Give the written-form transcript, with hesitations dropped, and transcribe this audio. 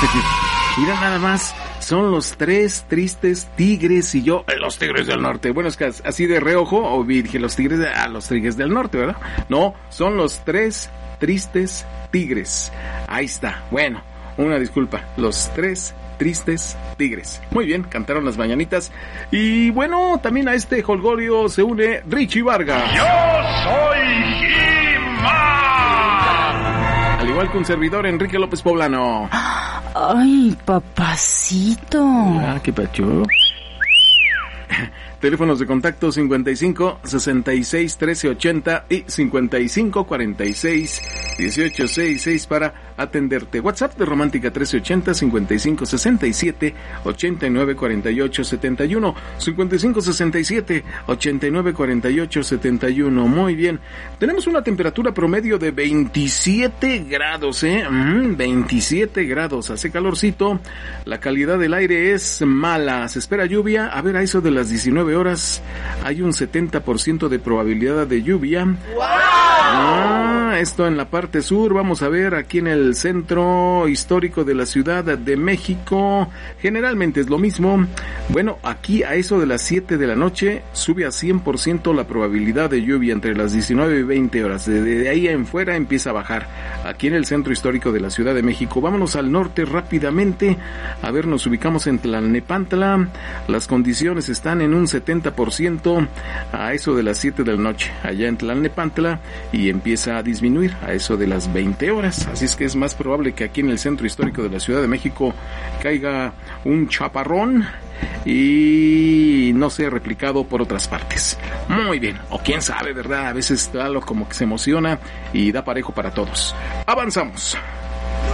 Mira nada más, son los 3 tristes tigres y yo, los tigres del norte. Bueno, es que así de reojo, o dije los tigres del norte, ¿verdad? No, son los 3 tristes tigres. Ahí está, bueno, una disculpa, los 3 tristes tigres. Muy bien, cantaron las mañanitas. Y bueno, también a este jolgorio se une Richie Vargas. ¡Yo soy He-Man! Al igual que un servidor, Enrique López Poblano. Ay, papacito. Ah, qué pacho. Teléfonos de contacto 55 66 13 80 y 55 46 18 66 para atenderte. WhatsApp de Romántica 1380 55 67 89 48 71 55 67 89 48 71. Muy bien. Tenemos una temperatura promedio de 27 grados, 27 grados. Hace calorcito. La calidad del aire es mala. Se espera lluvia. A ver, a eso de las 19 horas hay un 70% de probabilidad de lluvia. ¡Wow! Esto en la parte sur. Vamos a ver aquí en el centro histórico de la Ciudad de México. Generalmente es lo mismo. Bueno, aquí a eso de las 7 de la noche sube a 100% la probabilidad de lluvia entre las 19 y 20 horas. De ahí en fuera empieza a bajar. Aquí en el centro histórico de la Ciudad de México. Vámonos al norte rápidamente. A ver, nos ubicamos en Tlalnepantla. Las condiciones están en un 70% a eso de las 7 de la noche. Allá en Tlalnepantla. Y empieza a disminuir a eso de las 20 horas. Así es que es más probable que aquí en el centro histórico de la Ciudad de México caiga un chaparrón y no sea replicado por otras partes. Muy bien, o quién sabe, ¿verdad? A veces algo como que se emociona y da parejo para todos. Avanzamos.